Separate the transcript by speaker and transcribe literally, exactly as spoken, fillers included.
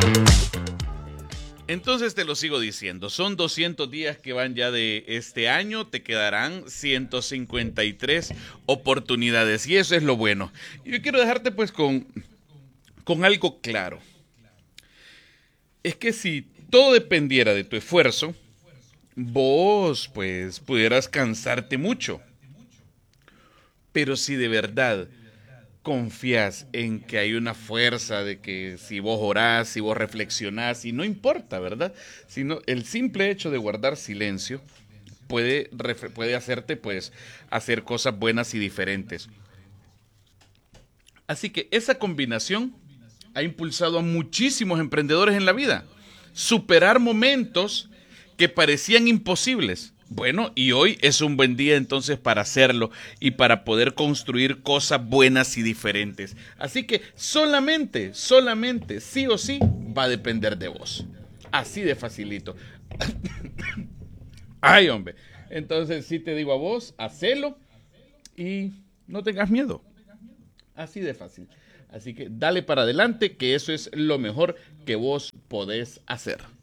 Speaker 1: Entonces te lo sigo diciendo, son doscientos días que van ya de este año, te quedarán ciento cincuenta y tres oportunidades y eso es lo bueno. Y yo quiero dejarte pues con, con algo claro. Es que si todo dependiera de tu esfuerzo, vos pues pudieras cansarte mucho. Pero si de verdad confías en que hay una fuerza de que si vos orás, si vos reflexionás, y no importa, ¿verdad? Sino el simple hecho de guardar silencio puede, puede hacerte pues hacer cosas buenas y diferentes. Así que esa combinación ha impulsado a muchísimos emprendedores en la vida. Superar momentos que parecían imposibles. Bueno, y hoy es un buen día entonces para hacerlo y para poder construir cosas buenas y diferentes. Así que solamente, solamente, sí o sí, va a depender de vos. Así de facilito. Ay, hombre. Entonces sí te digo a vos, hacelo y no tengas miedo. Así de fácil. Así que dale para adelante, que eso es lo mejor que vos podés hacer.